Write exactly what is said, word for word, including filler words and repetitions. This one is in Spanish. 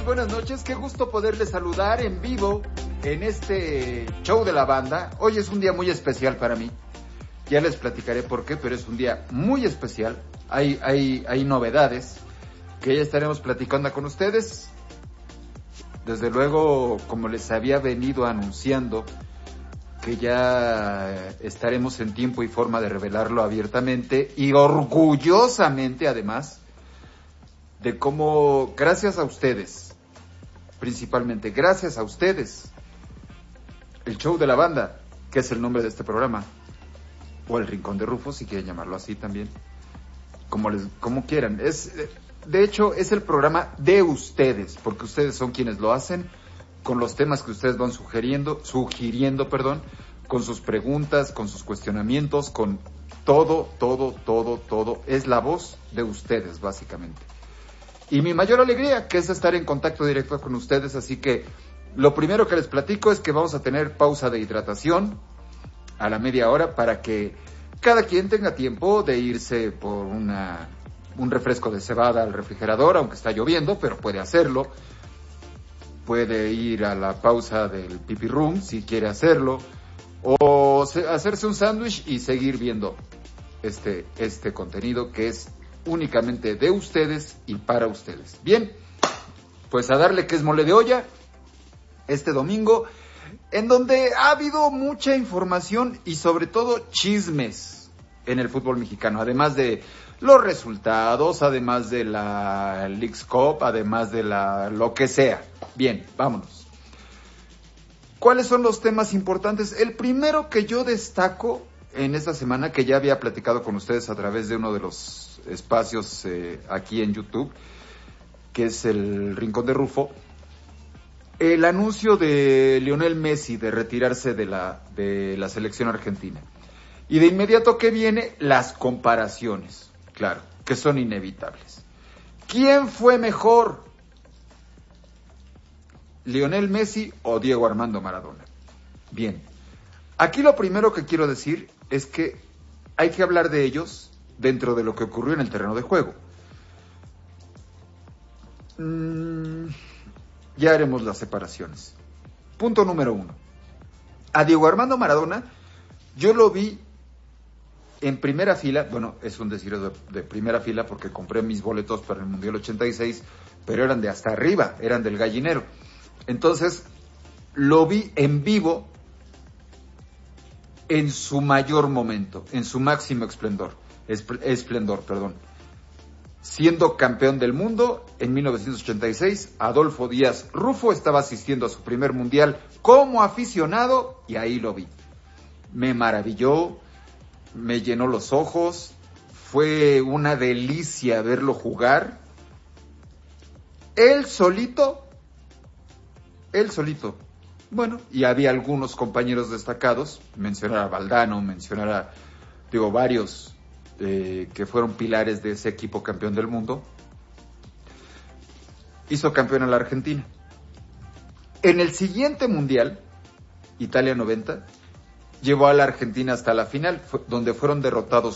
buenas noches. Qué gusto poderles saludar en vivo en este show de la banda. Hoy es un día muy especial para mí. Ya les platicaré por qué, pero es un día muy especial. Hay, hay, hay novedades que ya estaremos platicando con ustedes. Desde luego, como les había venido anunciando, que ya estaremos en tiempo y forma de revelarlo abiertamente y orgullosamente, además, de cómo, gracias a ustedes, principalmente gracias a ustedes, el show de la banda, que es el nombre de este programa, o el Rincón de Rufo, si quieren llamarlo así también, como les, como quieran, es, de hecho, es el programa de ustedes, porque ustedes son quienes lo hacen, con los temas que ustedes van sugiriendo, sugiriendo, perdón, con sus preguntas, con sus cuestionamientos, con todo, todo, todo, todo. Es la voz de ustedes, básicamente. Y mi mayor alegría, que es estar en contacto directo con ustedes, así que lo primero que les platico es que vamos a tener pausa de hidratación a la media hora para que cada quien tenga tiempo de irse por una, un refresco de cebada al refrigerador, aunque está lloviendo, pero puede hacerlo. Puede ir a la pausa del pipi room si quiere hacerlo, o se, hacerse un sándwich y seguir viendo este, este contenido que es únicamente de ustedes y para ustedes. Bien, pues a darle que es mole de olla este domingo, en donde ha habido mucha información y sobre todo chismes en el fútbol mexicano, además de los resultados, además de la Leagues Cup, además de la lo que sea. Bien, vámonos. ¿Cuáles son los temas importantes? El primero que yo destaco en esta semana, que ya había platicado con ustedes a través de uno de los espacios eh, aquí en YouTube, que es el Rincón de Rufo, el anuncio de Lionel Messi de retirarse de la, de la selección argentina. Y de inmediato que viene, las comparaciones, claro, que son inevitables. ¿Quién fue mejor? ¿Lionel Messi o Diego Armando Maradona? Bien, aquí lo primero que quiero decir es que hay que hablar de ellos dentro de lo que ocurrió en el terreno de juego. Mm, ya haremos las separaciones. Punto número uno. A Diego Armando Maradona, yo lo vi en primera fila, bueno, es un decir de, de primera fila porque compré mis boletos para el Mundial ochenta y seis, pero eran de hasta arriba, eran del gallinero. Entonces, lo vi en vivo en su mayor momento, en su máximo esplendor, esplendor, perdón. Siendo campeón del mundo en mil novecientos ochenta y seis, Adolfo Díaz Rufo estaba asistiendo a su primer mundial como aficionado y ahí lo vi. Me maravilló, me llenó los ojos, fue una delicia verlo jugar. Él solito, él solito. Bueno, y había algunos compañeros destacados, mencionar a Valdano, mencionar a, digo, varios eh, que fueron pilares de ese equipo campeón del mundo. Hizo campeón a la Argentina. En el siguiente mundial, Italia noventa, llevó a la Argentina hasta la final, donde fueron derrotados